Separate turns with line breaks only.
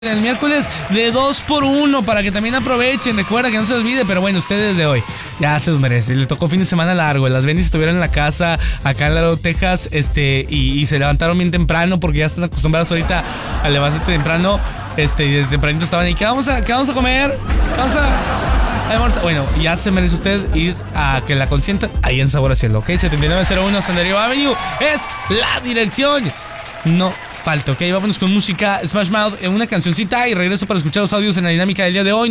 El miércoles de 2x1 para que también aprovechen. Recuerda que no se olvide, pero bueno, ustedes de hoy ya se los merecen. Le tocó fin de semana largo. Las Bendis estuvieron en la casa acá en Laredo, Texas, y se levantaron bien temprano porque ya están acostumbrados ahorita a levantarse temprano. Y desde tempranito estaban ahí. ¿Qué vamos a comer? Vamos a almorzar. Bueno, ya se merece usted ir a que la consientan ahí en Sabor a Cielo, ¿ok? 7901 Sendero Avenue es la dirección. No falta, ok, vámonos con música Smash Mouth en una cancioncita y regreso para escuchar los audios en la dinámica del día de hoy.